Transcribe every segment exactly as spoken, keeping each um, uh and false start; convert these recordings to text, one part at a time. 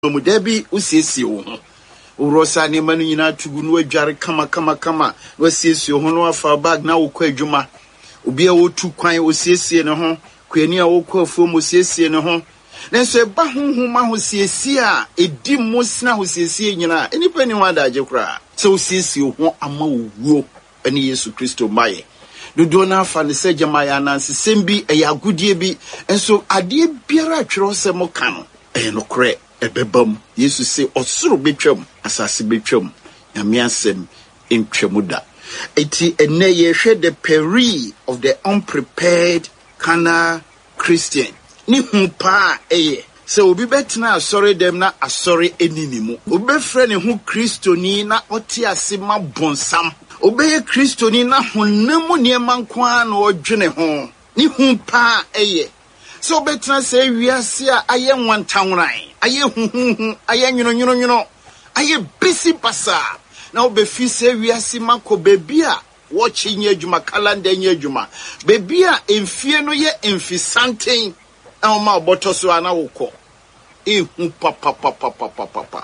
Mudebi usisi wo urosa ne manu nyina tugu no adware kama kama kama wasiesie ho no afa bag na wokɔ adwuma obi a wotu kwan osiesie ne ho kwani a wokɔ afuom osiesie ne ho nenso eba honhoma ho siesie a edi mosna ho siesie nyina enipa ni ho adaje kra so osiesie ho ama owuo ani Yesu Kristo maye dodo na afa ne se jamaya nanse sembi eya agudie bi enso ade biara atwero se mo ka no e no kre ebebam Yesu say osoro betwam asase betwam nyame asem entwam da eti ene ye hwe the peril of the unprepared carnal Christian ni hu pa eye se obi betena asori dem na asori eninimu obi befre ne hu kristoni na oti ase ma bonsam obi ye kristoni na honam niema nko na odwene ho ni hu pa eye so betena say wiase a aye nwantanwran aye huhuhu aye nyono nyono nyono aye bisi basa na obefi say wiase mako bebi a watchi nye adwuma calendar nye adwuma bebi a emfie no ye emfisanten na ma oboto so ana wokɔ ehu papa papa papa papa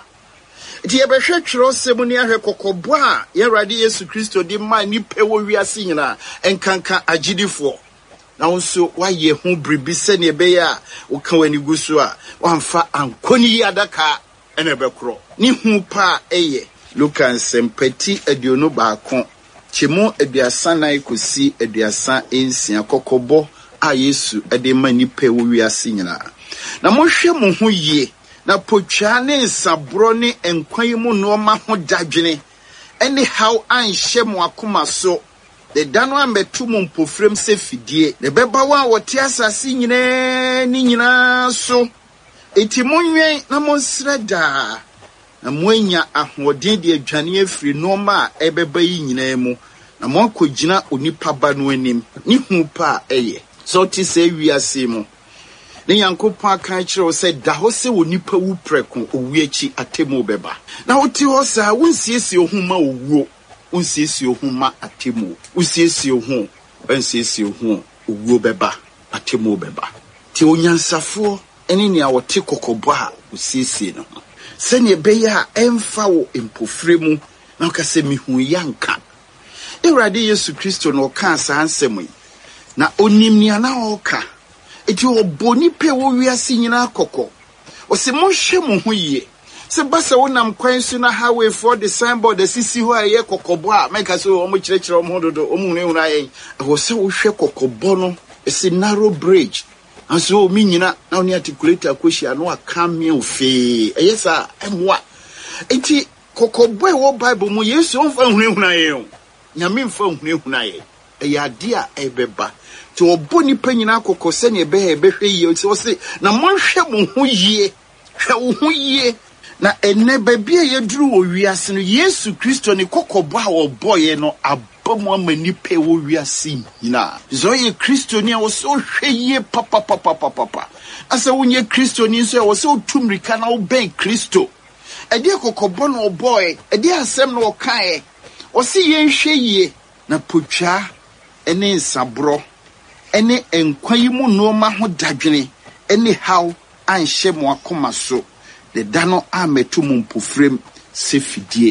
ti ebehwe twero semu ni ahwe kokobo a ye Awurade Yesu Kristo di ma ni pewo wiase nyina enkanka agidifo na unso waye hu bribi se ne be ya wo ka wani gusu a wamfa ankoni adaka ene bekro ni hu pa eye Lukan sempati aduonu baako chemu aduasa nan kosi aduasa ensia kokobo a Yesu ade mani pe wo wiase nyina na mohwe mo ho yie na potwa ne nsabro ne enkwan mu no ma ho dadwene ene how anhye mo akoma so the dano ambetu mu mpofrem se fidie ne beba wa wote asase nyina ni nyina so eti monwen na monsreda na moanya ahoden de adwane afiri no ma ebeba yi nyina mu na moakogina onipa ba no anim ni hu pa eye so ti se wiase mu ne Yankopɔn kan kyerɛ sɛ da ho se onipa wu preko owiachi atemu beba na woti ho sa wonsiesie ho ma owuo unsiesie ho ma atemu unsiesie ho unsiesie ho owuo beba atemu beba ti onyansafo ene ne a wote kokobo a usiesie no se ne beya emfa wo empofre mu na ka se mihu yanka Awurade Yesu Kristo no ka sa ansem na onim ne ana oka eti oboni pe wo wiase nyina kokko o se mo hwe mo ho yie se basa wonam kwan su na highway for the signboard the sisi ho aye kokobo a meka so o mo kirekire o mo dodo o mu hunu aye o se wo hwe kokobo no ese narrow bridge aso o mi nyina na oni articulator akohia no aka me ofe eye sa emwa eti kokobo e wo Bible mu Yesu on fa hunu hunu aye o nyame mfa hunu hunu aye eye ade a ebeba ti oboni panyina kokose ne be ebehwe yie o se na monhwe mo ho yie hwe wo ho yie na ene babia yeduru wo wiase no Yesu Kristo ne kokobo a oboye no abamu amani pe wo wiase nyina zo ye Kristo ni a wo so hwe yie papa papa papa asa wonye Kristo ni so wo so tumrika na wo ben Kristo ede kokobo no oboye ede asem no okae wo se ye hwe yie na potwa ene nsabro ene enkwan mu no ma ho dadwene ene how anhye mo akoma so the dano ametu mu mpofrem se fidie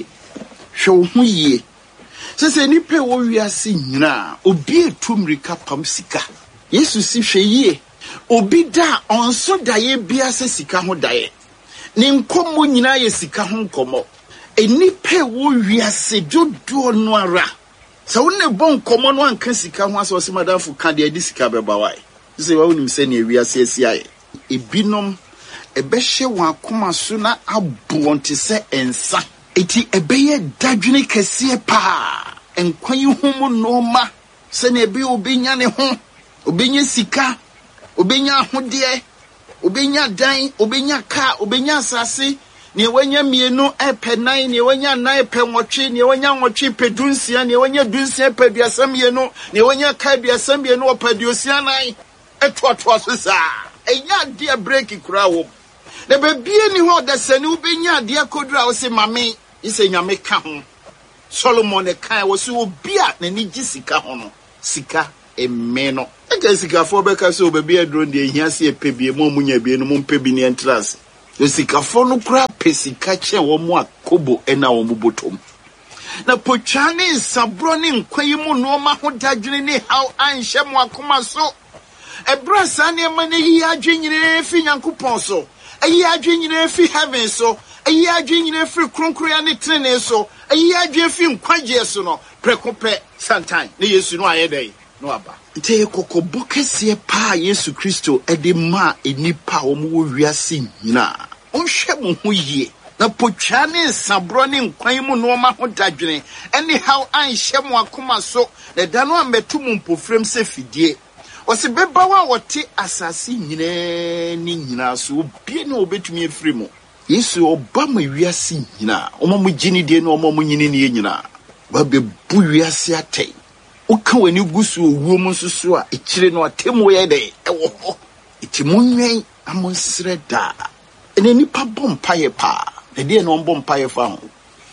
hwe ho yie sese ni pe wo wiase nyina obi etumrika pam sika Yesu si hwe yie obi da onso daye bia se sika ho daye ni nkomo nyina ye sika ho nkomo eni pe wo wiase dodo no ara sa wonne bon komo no anka sika ho aso se madamfo ka de adi sika beba wai sese wa wonim se ne wiase asi aye ebinom ebehye wan akoma so na abonte se ensa eti ebeye dadwene kese pa enkwan yi ho mu no ma se ne ebe obenya ne ho obenya sika obenya ahode obenya dan obenya ka obenya asase ne wanya mienu epe nine ne wanya nine epe nwotwe ne wanya nwotwe pe dunsia ne wanya dunsia pe duasam mienu ne wanya ka duasam mienu opadiosia nine etoato so sa enya de break kura wo na bebie ni ho da sani ubenya de akodura wo se mame ise nyame ka ho Solomon e kan wo se obi a na ni gisika ho no sika emme no ega sika fo be ka so bebie adro de ehia se epebie mo munya bie no mo mpebie ni entrance Yosikafo no kura pesika che wo mu akobo ena wo mu botom. Na pochane sabro ne nkwayi mu no ma ho dadwene ne how anhye mu akoma so. Ebra sa ne ma ne yi adwenyine fi Nyankopɔn so. Ayi adwenyine fi heaven so. Ayi adwenyine fi kronkroya ne trene so. Ayi adwe fi nkwaje so no. Prekope sometime ne Yesu no ayedai no aba. Nte kokobo kese pa Yesu Kristo ede ma enipa omo wiase nyina. Onhwe mo ho yie. Na pochane sabro ne nkwan mu no ma ho dadwene. Anyhow anhye mo akoma so. Na da no ametu mo mpofrem se fidie. Ose beba wa wote asase nyina ni nyina so obie ne obetumi efiri mo. Yesu oba ma wiase nyina. Omo mo gini de no omo mo nyini ne nyina. Ba be bu wiase atei. Uka wani gusu owuo mu susu a ekire no atemu ye de ewo ho. Etimu nwen amonsre da. Ene nipa bompaye pa. E de no bompaye fa ho.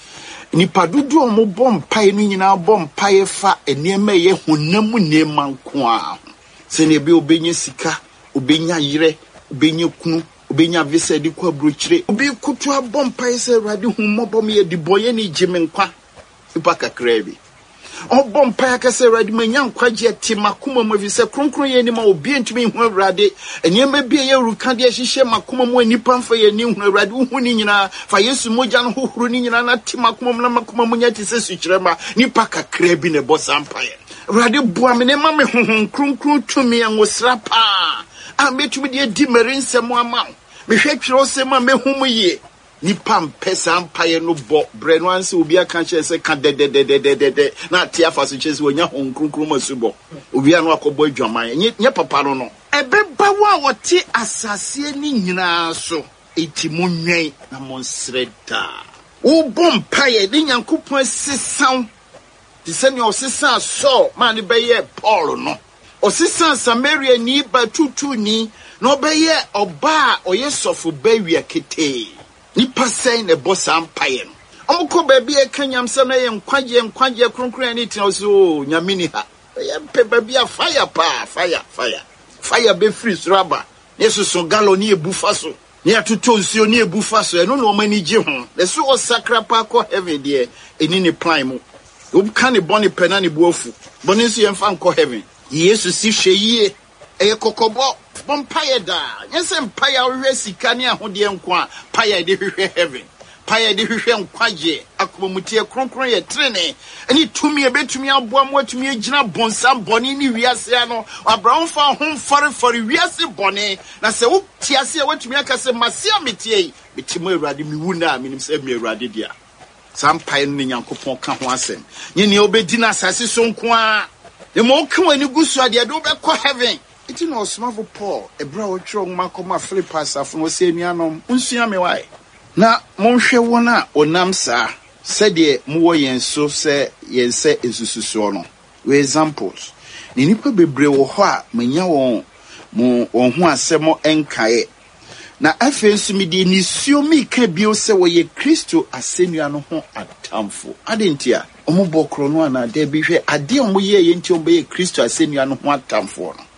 Nipa dudu omo bompaye no nyina bompaye fa enema ye honam nema nko a. Se ne be obenye sika, obenya yire, obenye kunu, obenya visa di kwa brochire. Obi kutu abompaye se Awurade hu mobom ye di boye ni jime nkwa. Ipa kakrebi. Obom pa ka se Awurade manya nkwaje ti makoma mu vise kronkron ye ni ma obi ntumi hu Awurade enema bi ye ruka de hihye makoma mu anipa mfa ye ni hu Awurade hu ni nyina fa Yesu moja no hohoro ni nyina na ti makoma mu na makoma mu nya ti se sukyerema nipa kakra bi ne bosa mpaye Awurade bua me ne ma me honhon kronkron tumi anwosra pa a metumi de di merinsem ama me hwetwere osem a mehu mu ye nipa mpesa mpaye no bo breno anse obi aka che se ka de de de de de de na tia faso che se onya hon kronkron masubo obi anu akobo adwaman nye papa no no ebeba wa wote asase ni nyina so etimu nwen na monsreda wo bom mpaye de Nyankopon sesan ti se ne osesa so ma ne beye Paul no osesa Samaria ni ba tutu ni no beye oba oyesofo bawia kete nipa sen ne bosa mpaye no omko baabi e kanyam se na ye nkwaje nkwaje kronkron ni tin so nyamini ha ye pe baabi a fire pa fire fire fire be free raba yesu so galo ni ebufa so ni atoto nsuo ni ebufa so eno no mani gye ho le so o sakra pa ko heaven de eni ni plan mu obka ne boni pena ne buafu boni nso ye mfa nko heaven yesu si hweyie eye kokobo bompaye da nyese mpaye ahwe sika ne ahode nko a paye de hwehwe heaven paye de hwehwe nkwaje akomutie kronkron ye trene ani tumi ebetumi aboa mo atumi agina bonsam boni ni wiase ano abraham fa ho fare fare wiase boni na se wo tiase e watumi akase masia metie betimo Awurade mi wuna minim se mi Awurade dia sampaye ne Nyankopon ka ho asem nyene obedi na asase so nko a e mo kan wani gusu ade do be ko heaven. Iti no smavo Paul ebra wo tro makoma Philippians afno se nuanom unsua me wai na monhwe wona onam sa sede muwo yenso se yense esususo no we examples ni nipa bebre wo ho a manya won mo won ho asemo enkae na afensu mi de ni siomi ka bio se wo ye Kristo asenua no ho atamfo adentia omo bokro no ana de bi hwe ade omo ye ye nti omo ye Kristo asenua no ho atamfo no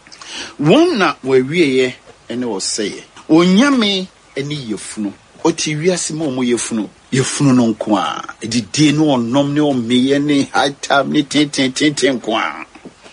wona wawieye ene wo seye onyame ene yefunu oti wiase ma omo yefunu yefunu no nko a edide no onom ne omeye ne hatam ne tenten tenten nko a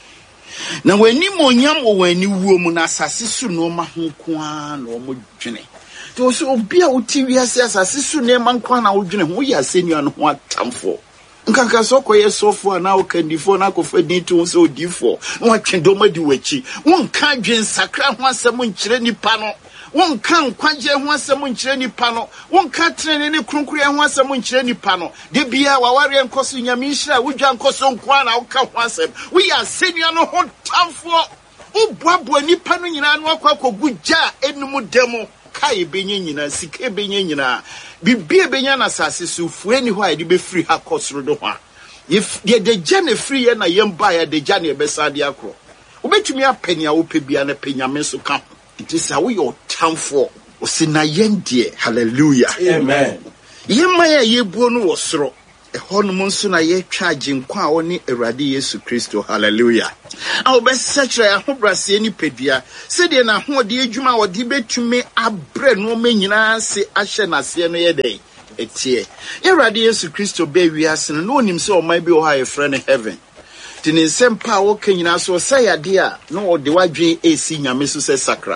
na wani mo onyam wo wani wuo mu na asase su no ma ho nko a na omo dwene to so obi a oti wiase asase su ne ma nko a na wo dwene ho ya senua no ho atamfo nkanka so koye sofo na o kandifo na ko fadi to so odifo won twendoma di wachi won ka dwen sakra ho asem nkire nipa no won ka nkwaje ho asem nkire nipa no won ka trene ne kronkuru ho asem nkire nipa no de bia waware nkoso nyame nhira wodwa nkoso nkwa na wo ka ho asem we ya senua no ho tamfo obuabu nipa no nyina no akwa koguja enum demo kai benye nyina sike benye nyina bibie benya na sase so fueni ho a de be free ha kosoro do ho if de de jane free na yemba ya de jane e be sade akro obetumi apani a wo pebia na penyame so ka it is how your time for osina yendie hallelujah amen yemma ya yebuo no wo soro ehonu munso na ye twaje nkwa oni Awurade Yesu Kristo. Hallelujah. Awo be sechre ahobrase ni pedua se de na hode adwuma wode betumi abre no manyina se ahye nase no ye dey etie Awurade Yesu Kristo be wiase no onim se o mai bi o ha ye frɛ ne heaven tini sempa wo kanyina so sayade a no ode wadwen esi nyame so se sakra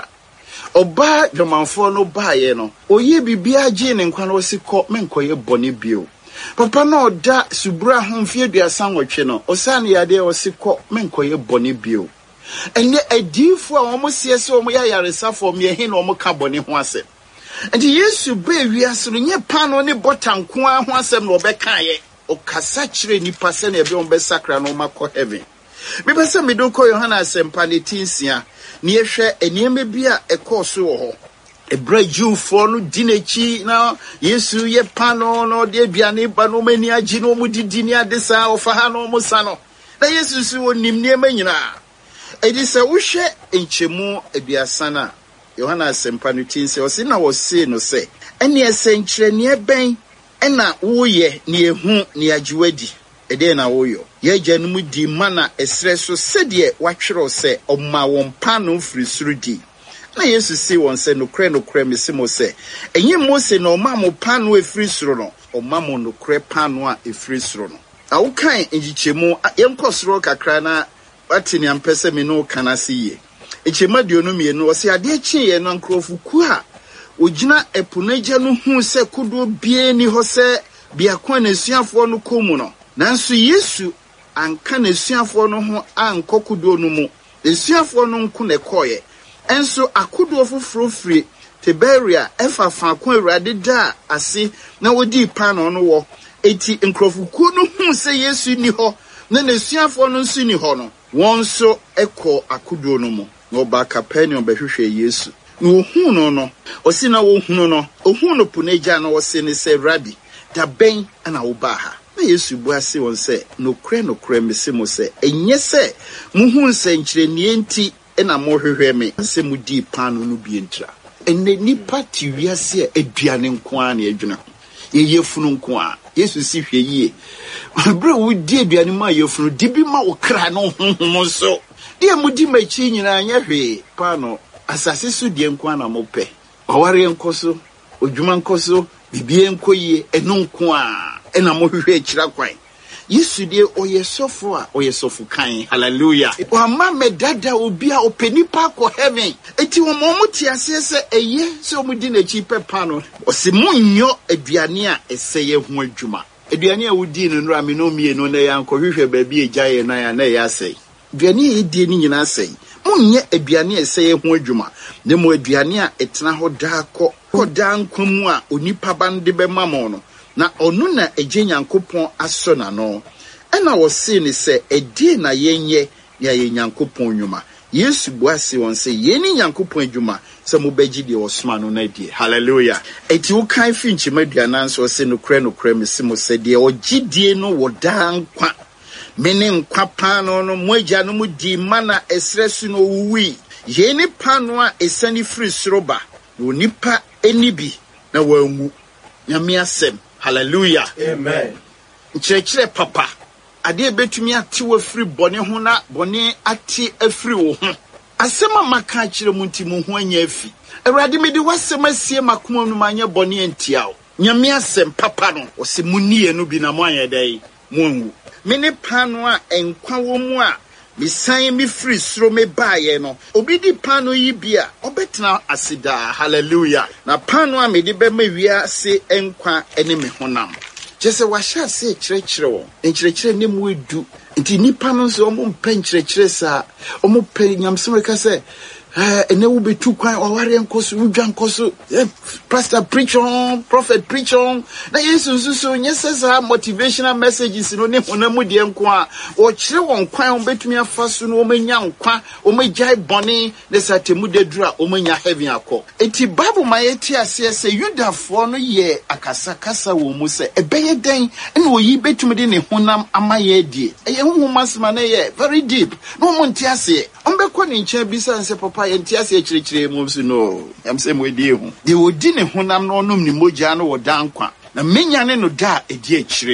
oba dwomanfo no baaye no oye bibia gye ne nkwa no si kɔ menkoye bɔne bio papa no da subura homfie aduasa nwɔtwe no osane yade o si kɔ menkoye bɔne bio ene adifo a omo siese omo ya yaresafo me he na omo ka bɔne ho asɛ enti Yesu be wiase no nye pano ne botanko a ho asɛm no obɛka ye o kasa kyerɛ nipa sɛ na ebe on be sakra no makɔ heaven me pese me do kɔ Yohana asɛmpa ne tinsia ne ehwɛ enieme bi a ɛkɔ so wɔ hɔ ebra Jewfo no dinechi na Yesu ye pano no de aduane ba no mani agi no mu didi ne adesa ofa ha no mu sa no na Yesu si wonim ne manyina edi sɛ wohwɛ enchemu aduasa na Yohana asɛmpa no tinsia o se na wo se no sɛ ene ɛsɛnkyerɛ ne bɛn ɛna woyɛ ne ehu ne agiwadi ede na woyo ye gyanum di mana esre so sɛdeɛ watwerɛ sɛ ɔma wɔn pano firi soro di na Yesu si wɔn sɛ no kre no kre mesimo sɛ enyi Mose na ɔma mo pano efiri soro no ɔma mo no kre pano a efiri soro no awukan enjikyemu yɛnkɔ soro kakra na watini ampɛsɛ me no kana se ye ekyema duonu me no ɔse ade kye ye no nkrɔfoku a ogina epunagya no hu sɛ kodo bie ni hɔ sɛ biakwa na suafo no komu no nanso Yesu anka na suafo no ho ankɔ kodo no mu suafo no nko na kɔye enso akodo foforo firi Tiberia efa fa ko Awurade da ase na wodi pano no wɔ eti nkrɔfoku no hu sɛ Yesu ni hɔ na na suafo no nso ni hɔ no wɔn so ekɔ akodo no mu na ɔba Capernaum behwehwɛ Yesu na ohun no no osi na ohun no ohun no punagya na wɔse ne sɛ Rabbi da bɛn ana wo ba ha na Yesu bu ase wɔn sɛ no kre no kre mese mo sɛ enye sɛ muhu nsɛnkyerɛ nie nti na mo hwehwɛ me sɛ mudi pano no bi ntra enne nipa ti wiase aduane nko a na adwuna ye yefunu nko a Yesu si hwɛ yie bro wo di aduane ma yefunu di bi ma wo kra no honhom so de mudi machi nyina anya hwe pano asase so die nko a na mo pɛ ɔware nko so odwuma nko so bibie nko yie eno nko a ena mo hwehwɛ kyira kwan Yesu de oyesofo a oyesofo kan. Hallelujah. Wa ma medada obi a openipa ko heaven eti wo mo muti ase se eye se omudi na chi pepa no o se munyo aduane a eseye ho adwuma aduane a wodi no nra me no mie no na ya nkɔhwehwɛ ba bi ejaye na ya na ya asɛe aduane a yedi ni nyina asɛe munye aduane a eseye ho adwuma ne mo aduane a etena ho da kɔ kɔ da nkwamu a onipa bande be mamo no na onu na eje Nyankopon aso na no ena wo se ne se edi na yenye ya ye Nyankopon nwuma Yesu buase won se ye ni Nyankopon adwuma se mo bagi de osoma no na die. Hallelujah. Eti wo kan fi nchimadu na nso se no kre no kre mesi mo se de ogidie no woda nkwa mene nkwa pano no moja no mu di mana esresu no wuwi ye ni pano a esani firi soroba no nipa enibi na wanwu nyame asem. Hallelujah. Amen. Nkyerɛkyerɛ papa ade betumi ate wo free bɔne ho na bɔne ate afiri wo ho asɛm maka kyerɛ mu nti mu ho anya afi Awurade me de wasɛm asie makoma no manya bɔne antia wo nyame asɛm papa no wo se munie no bi na mo anya dai mo anwu me ne pano a enkwa wo mu a misan mi free soro me baaye no obi di pano yi bia obetena asida. Hallelujah. Na pano a me de be ma wiase enkwa ene me honam jese wahya se kyerɛkyerɛ wo nkyerɛkyerɛ ne mu edu nti nipa no so omo mpa nkyerɛkyerɛ sa omo pɛ nyamsem ka sɛ eh ene wo betu kwan ɔware nkoso udwa nkoso pastor preach on prophet preach on na yesu so nyesesa motivational messages no ne honamu de nko a o kyerɛ won kwan o betumi afa so no o manya nkwa o magyai bɔne ne satemu de dura o manya heaven akɔ eti bible ma yeti ase se yudafo no ye akasa kasa wo mu se ebeye den na oyi betumi de ne honam amaye die eye honhom asema na ye very deep no mo nti ase on bekɔ ne nkyɛn bisa nse papa yenti ase kyerɛkyerɛ mu so no am se mo die ho de odi ne honam no onom ne mogya no wo dankwa na menya ne no da edi akyire no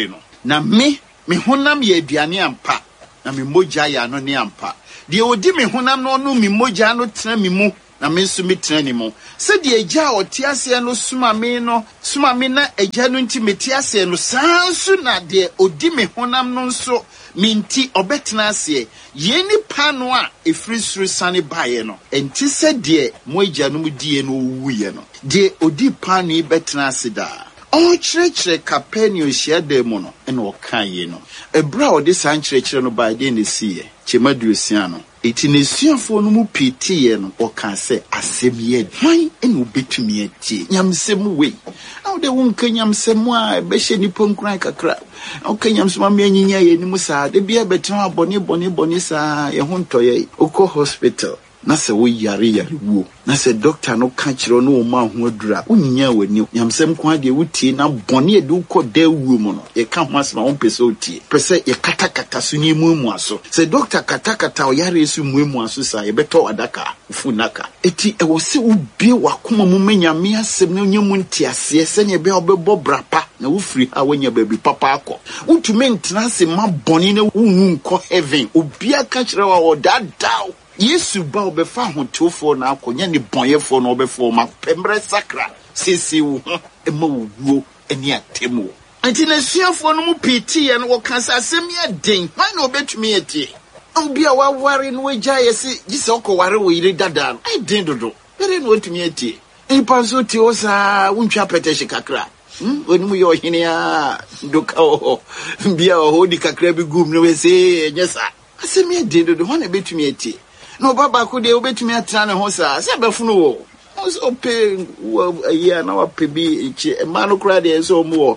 na me me honam ye aduane ampa na me mogya ya no ne ampa de odi me honam no no me mogya no tena me mu na me nso me tena ni mu se de agya oti ase no suma me no suma me na agya no nti meti ase no sansu na de odi me honam no nso minti obetena ase ye ni pano a efrisuru sane bae no enti se de mo agya no mu die no wuye no de odi pano e betena ase da o chirechire Capernaum hia da mu no ena o kan ye no ebra o de san chirechire no bae de ne siye chemaduosia no eti ne suafo no mu piti ye no o kan se asebie hwan ena obetumi atie nyamsem we na de won kan nyamsem a be hye nipa nkuran kakra o kan nyamsem am anyinya ye ni musa de bia betena abone bone bone sa ye ho ntoye okọ hospital na se wo yare yare wo na se doctor no ka kire no o ma ho adura onyinya wani nyamsem kwa de wutie na bone ede ukọ da wuo mu no ye ka ho asema won pese otie pese ye kata kata so ni mu mu aso se doctor kata kata o yare su mu mu aso sa ye beto adaka fu naka eti e wo se ubie wakoma mu menyame asem na onyemu ntiase se ne be obebo brapa na wo free ha wanya baby papa akọ utume ntena se ma bone na wunwu nkọ heaven obia ka kire wa o dadaw Yesu ba obefa hotofo na akonya ni bonyefo na obefo ma pembre sakra sisi wo ema wuo eni atemu anti na suafo no mu piti ye no wokansa asem ye den hwan na obetumi etie obia waware no agya yesi gise okoware wo yire dada ai den dodo bere no otumi etie e panso ti osa wuntwa peteshe kakra hm onimu ye ohene a doka o bia o hodi kakra bi gum no we se nyesa asem ye den dodo hwan na betumi etie no baba ko de obetumi atra ne ho sa se befunu wo so pe ya na wa pe bi chi e ma no kra de so mo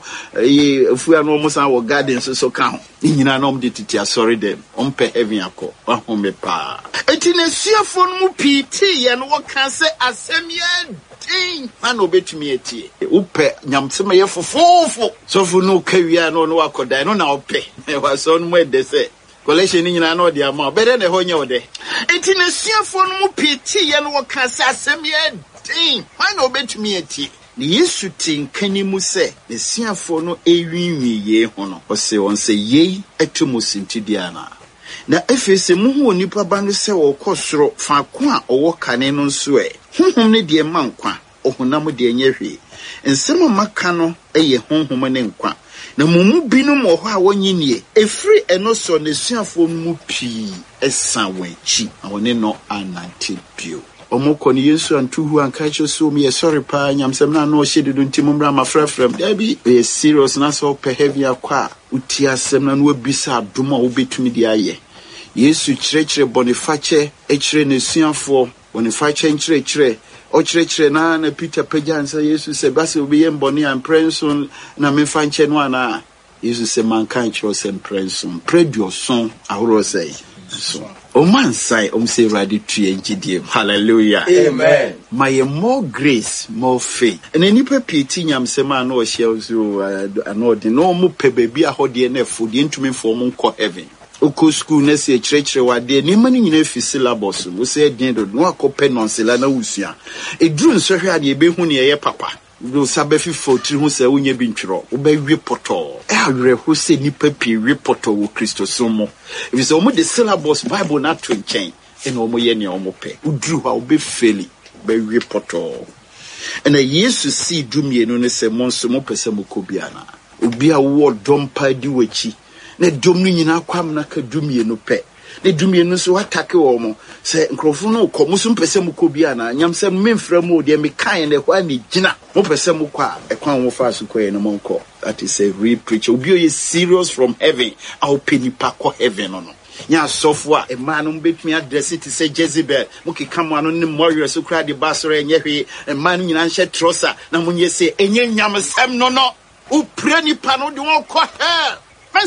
e afu anu mo san wo garden so so ka ho nyina na om de titi asori dem om pe heaven akọ wa ho me pa eti ne suafo no mu piti ye no wo kan se asem ye din man obetumi etie wo pe nyamsem ye fofofo so fu no kawia no no akoda no na ope e wa so no mo de se collection ni nyina na odi ama bere na ho nya ode enti na suafo no mu piti ye no wokasa asem ye din why no betumi ati ni Yesu tinkani mu se ne suafo no ewinwi ye ho no o se won se ye atomosinti dia na na efese mu ho nipa ba no se wo kosoro fa ko a owo kane no nso e honhom ne de mankwa ohunam de nyehwe nsem maka no eye honhom ne nkwa na mumu binu mo ho a wonyinie efri eno so ne suafo mu pi esanwachi awone no anante bio omoko ni Yesu antuhu ankacho so me sorry pa nyamsem na no hyededo ntimumra mafrafram da bi e serious na so pe heavy akwa uti asem na no abisa adom a wobetumi di aye Yesu kirekire bonifache ekire ne suafo bonifache nkirekire o chire na na Peter pejansa Yesu se basi obiye mboni an prenson na mefa nche no ana Yesu se mankan cho se prenson predio son ahoro sei so o man sai o se ready to engidie hallelujah amen my more grace more faith and any peti nyamsema na o hia so anodi no mo pe baabi ahode na afodi ntumi fo mo nko heaven oko school na se kirekire wade ni mani nyina fi syllabus wo se den do no akope nonsela na wusua eduru nso hwe ade ebe hu ne ye papa do sabe fi fotri hu se wonye bi ntwero wo ba wi poto e awre hu se nipa pi wi poto wo Kristo so mo if so mo the syllabus bible na to nchen ene omo ye ne omo pe uduru ha wo be feli ba wi poto ena Yesu si dumie no ne se mo nso mo pese mo kobiana obi a wo dompa di wachi na dom no nyina kwam na ka dumie no pe na dumie no so atake wo mo se nkrofo no ko muso mpese mu ko bia na nyamsem memfra mu de me kan na kwa ni gina mo pese mu kwa e kwan wo fa so koye no mo nko that is a real preacher obi o ye serious from heaven au penipa ko heaven no no nya sofo a e ma no betumi address it say Jezebel mo ke kamo ano ne warrior so kra de basore enye hwe e ma no nyina nhye trosa na mo nye se enye nyamsem no no o pre nipa no de won ko hell.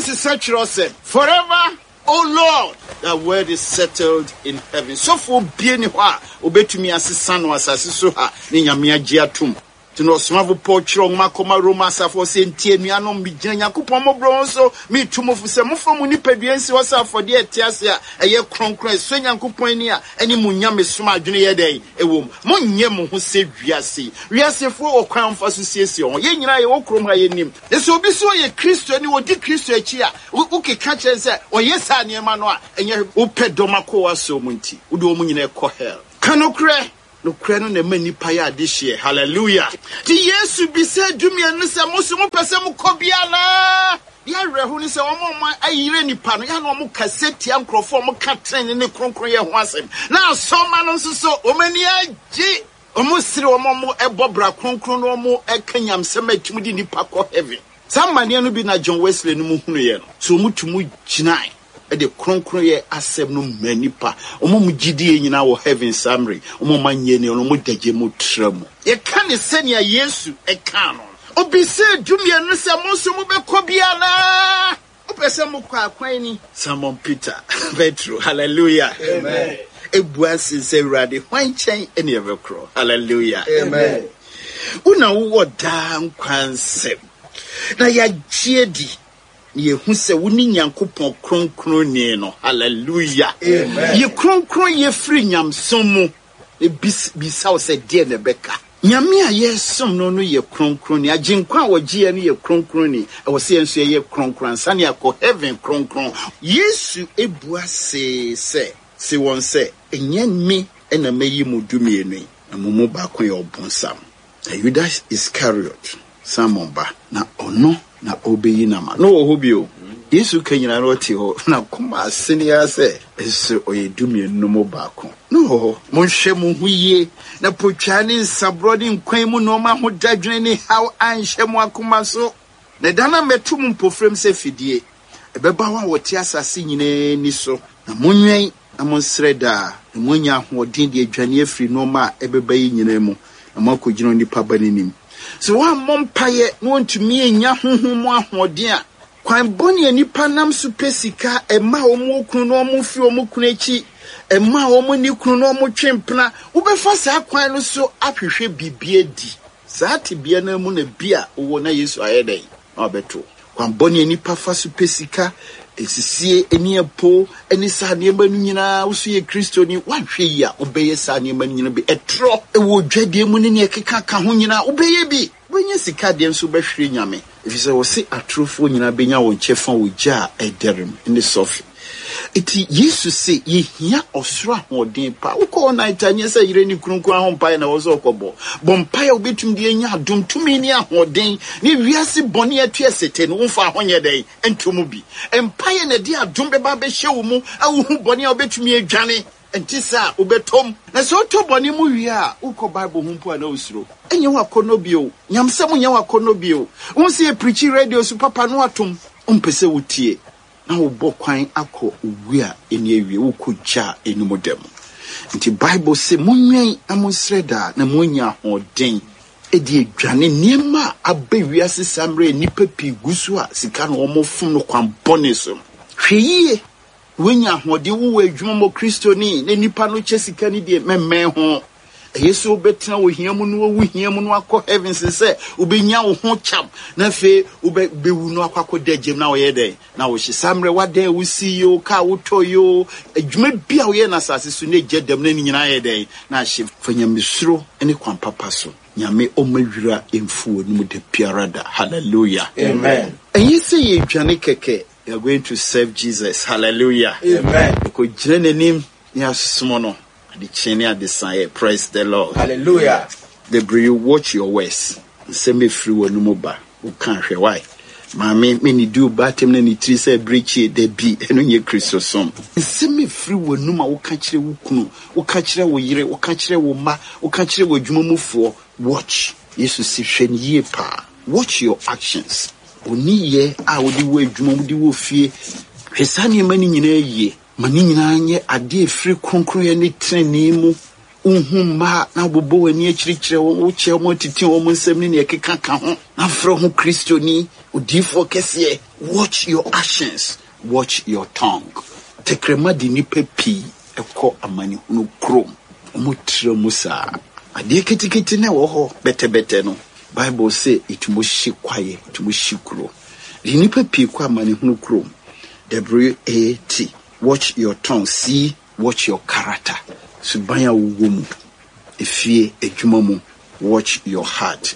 Forever, oh Lord, that word is settled in heaven. So for being wa obetumi asisa no asase so ha ni nyame agye atum. to no smavo pochro makoma Roma safo sentie nuano migina Yakupon mo bronzo me tumofo se mo fa mu nipaduansi wo safo de etiase a eye kronkron so Yankopon ni a eni munya mesoma adwene ye den ewom mo nye mo ho se wiase wiase fo okwan fa so siesie ho ye nyina ye okrom ha ye nim eso obi so ye Kristo ni wo di Kristo achi a ukeka chense o ye sa niema no a enye upedoma so munti udo mu nyina ekọ hell kanokre no kre no na mani pa ya de hye hallelujah ti Yesu bi se dumia no se mo so mo pese mo kobia na ya rehu ni se wo mo ayire nipa no ya no mo kaseti ankrofo mo ka tren ne kronkron ye ho asem na asoma no nso so o mani agi o mo sire o mo ebobra kronkron no mo ekanyam se matum di nipa ko heaven samane no bi na John Wesley no mu hunu ye no so mutumu ginai e de kronkron ye asem no manipa omo mu gidie nyina wo heaven summary omo manye ne no mo dage mo tramu ye ka ne senia Yesu e ka no obi se dumie no se mo so mo be kobia na opese mo kwa akwan ni Simon Peter Petro hallelujah amen ebuasi se rade hwanchen ene evekro hallelujah amen una wo dan kwansem na ya giedi ye hu se woni Nyankopon kronkron ni no hallelujah amen ye kronkron ye free nyamsom mu e bisa wo se de ne beka nyame a ye som no no ye kronkron ni aginkwa wo gie no ye kronkron ni e wo se enso ye kronkron sane akọ heaven kronkron Yesu ebua se se se won se enye mi ena meyi mu dumie no na mumu ba kon ye obonsam Judas Iscariot Simon ba na ono na obeyi na ma no ho bio Yesu kanyina no ti ho na kuma asene ya se eso oyedumie no mo ba kon no mo hwe mo huye na potwane nsabrodi nkwan mu no ma ho dadwene ni how anhwe mo akoma so na dana metum mpofrem se fidie ebeba wa wote asase nyine ni so na monwen na monsreda na monya hodin de adwane afri no ma ebeba yi nyine mu na makogino nipa banenim so wa mompaye no ntumi enya honhom ahoden a kwan boni nipa nam so pesika ema omo kunu no omo fi omo kunu echi ema omo ni kunu no omo twempena wo be fa sa kwan no so ahwehwe bibie di saati bia na mu na bia wo na Yesu ayedai obeto kwan boni nipa fa so pesika esisie eni epo eni sa ne ma nyina wo so ye Kristo ni wanhwe yi a obeye sa ne ma nyina bi etro e wo dwade mu ne ne keka ka ho nyina obeye bi wenye sika de nso behwere nyame efise wo se atrofo nyina benya wo nchefa wo gya ederem ne sofi eti Yesu se ye hia osoro ahoden pa ukọ na itanye se yire ni krunkun ahompa na wo so okobo bompa ya obetum de nya adom tumi ni ahoden ni wiase bone atu esete no mfa ahonye den entum bi empire na de adom be ba be hye wo mu awu bone a obetumi adwane entisa obetom na so to bone mu wi a ukọ Bible hu mpo na osuro enye wakono bio nyamsem nya wakono bio won se preach radio su papa no atom ompese wutie na wo bokwan akọ owu a eni awie wo kogya enumodam nti Bible se monwen amonsreda na monya hoden edi adwane niema abawiase samre nipa pi gusu a sika no omofum no kwan bone so hweyie wonya hoden wo adwuma mo Kristo ni ne nipa no chesika ni de memme ho Yesu betina wo hiamu no wo hiamu no akọ heaven se obenya wo ho cham na fe obewu no akọ dagem na wo ye den na wo hye samre wade wo si yo ka wo toyo adwuma bia wo ye na sase so ne gedam na nyina ye den na hye fanyamesuro ene kwan papa so nyame omawira emfuo no de piarada hallelujah amen and you say you dwane keke you are going to serve Jesus hallelujah amen ko jene nim ya sumono the chenia desire praise the Lord hallelujah the you watch your words say me free wonu moba u kan hwe why ma me me ni do batem na ni tri say breachi de bi eno nye Kristo som say me free wonu ma u ka kire wo kunu u ka kire wo yire u ka kire wo ma u ka kire wo adwumamufo watch Jesus si hwe ni ye pa watch your actions oni ye a wo di wo adwumam di wo fie hwesane mani nyina ye mani nyina nye ade efiri kronkron ye ne trene mu unhumma na bobo wani akirikire wo che mo titi wo mo nsem ne ekeka ka ho na fro ho Kristo ni odifo kese watch your actions watch your tongue tekrema di ni pepi ekọ amani hunu krom mo tre musa ade ketiketi na wo ho bete bete no Bible say it must she quiet, it must she grow. The nipa piqua mani hunu grow. W A T. Watch your tongue. C. Watch your character. Subaya wumu. Efie ejumamu. Watch your heart.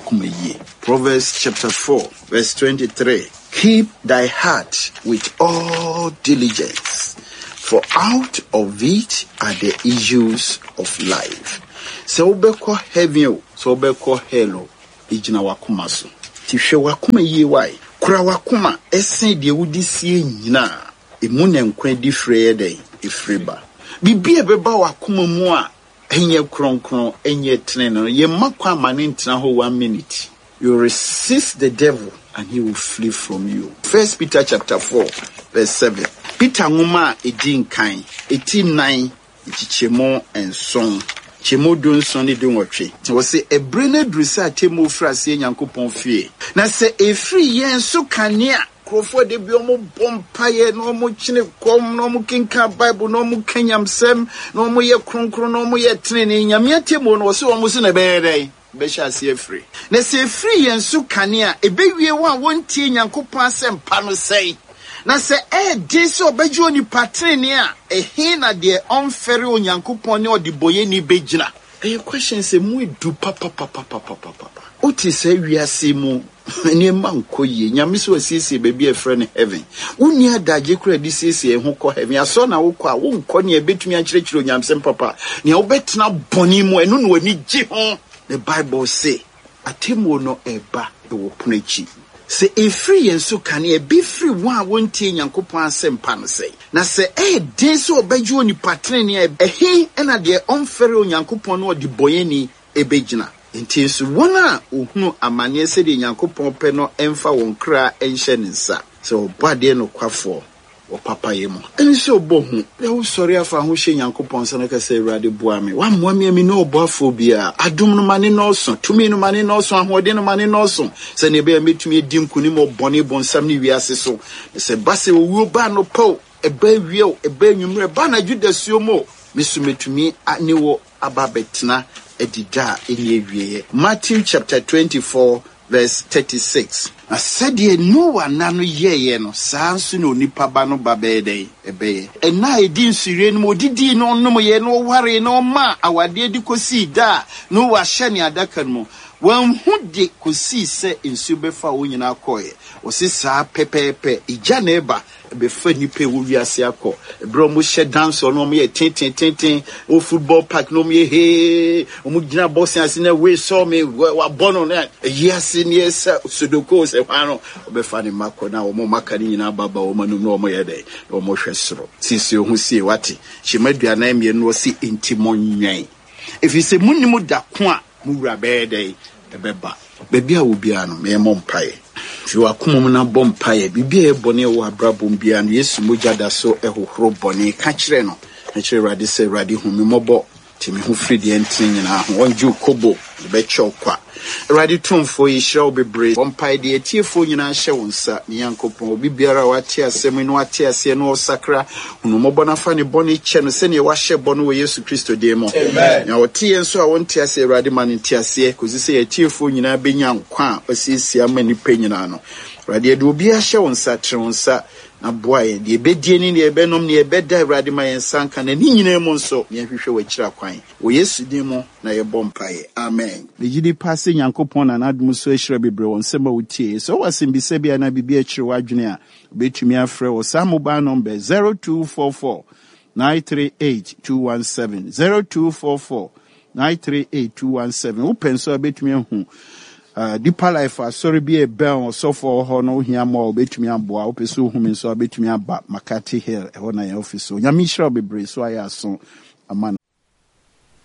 Proverbs chapter four, verse twenty-three. Keep thy heart with all diligence, for out of it are the issues of life. So obeko heaven, so obeko hello. Ijina wakuma so. Tifhe wakuma ye wai. Kura wakuma esen de wudi sie nyina. Emu ne nkwa di freye den ifreba. Bibi ebeba wakuma mu a enye kronkron enye teneno ye makwa mane ntena ho one minute. You resist the devil and he will flee from you. First Peter chapter four, verse seven. Peter nguma edin kan, eti nine, ichichemo and song. Chemo don son ni don wotwe. Ti wo se ebre na drusa temo frase Nyankopon fie. Na se efri yen so kanea krofo de bi omo bompaye no omo chine kom no omo kinka Bible no omo kanyamsem no omo ye kronkron no omo ye trene nyame atemo no wo se omo se na beedai. Besha se free. Na se free yen so kanea ebewie wa wontie Nyankopon asem pa no sei. Na se e de so obejo ni patrene a ehin na de onfere Onyankopon ne odiboye ni begina. E question se mu edu papa papa papa papa. Oti se wiase mu ne mankoye nyame so asiesie baby e friend heaven. Uni adaje kura di siesie ho ko heaven aso na wo ko a wo nko ne ebetumi ankyerechire Onyamsem papa. Ne obetena boni mu enu no wani gi ho. The Bible say atemo no eba e wo punachi. Se efri yen so kan e be free one wontie Nyankopon asem pa no sei. Na se e den so obeju oni patrene e ehi na de onfere Onyankopon no de boyeni ebegina. Enti so wona ohunu amane se de Nyankopon pe no emfa won kra enhye nsa. So bade no kwafo o papa yemo. Eni so bohu e wo sori afa ho hye Nyankopon se no ka se Awurade boa me. Wa moa me mi no oboafo bia. Adom no mane no so, tumi no mane no so, ahode no mane no so. Se ne be metumi edi nkuni mo bone bonsam ni wiase so. Se base wo wo ba no po e ba wie o e ba nwumre ba na Judasuo mo. Mesu metumi ani wo aba betena edida eni ewie. Matthew chapter twenty-four verse thirty-six. Na said Noah nano ye no sansu no nipa ba no ba be dey ebe e na edi nsure no modidi no no ye no ware no ma awade di kosi da no wa hye ne adaka no wan hude kosi se nsu befa wo nyina koye o se sa pepepe ija na eba be fa nipa wo wiase akọ ebro mo hye dance no mo ye tintin tintin o football park no mo ye he o mo gina boxing ase na we saw me wa bono na yiase ne esa sodoko se hwano o be fa ne makọ na o mo makani nyina baba o manu no mo ye dey o mo hwesoro sisi o hu sie wate hyemadua na me no si intimo nwan efi se munnimu da ko a mu wura be dey ebeba bebi a wo bia no me mo mpae fi wakomom na bompae bibia e bone wo abrabom bia no Yesu mogya da so ehohoro bone ka kire no na kire Awurade se Awurade hu me mobo ti me hu fridi entin nyina ho onju kobo be chokwa Awurade tumfo yi hyew bebre bompae de etiefo nyina hye wonsa ne Yankopon obi biara wate asem no wate ase no osakra hunu mobo na fa ne bone che no se ne wa hye bone wo Yesu Kristo de mo amen na wote enso a wonte ase Awurade ma ne nte ase kozi se etiefo nyina benya nkwa osisi amani pe nyina no Awurade de obi ahye wonsa tre wonsa na boaye de ebedie ni de ebenom ne ebeda Awurade ma yensanka na ni nyina mu nso ne hwehwe wachira kwan wo Yesu de mo na ye bompae amen le gidi passe Nyankopon na nadum so ehira bebre won sema wutie so wasimbise bia na bibia akire wadwene a betumi afre wo samuba number zero two four four nine three eight two one seven zero two four four nine three eight two one seven wo penso betumi ahu Uh, Deeper Life uh, sorry be a bell so for ho no hia mo betumi aboa opeso hu mi so betumi aba Makati Hill e ho na ya office so nyami hira bebre so aya so amana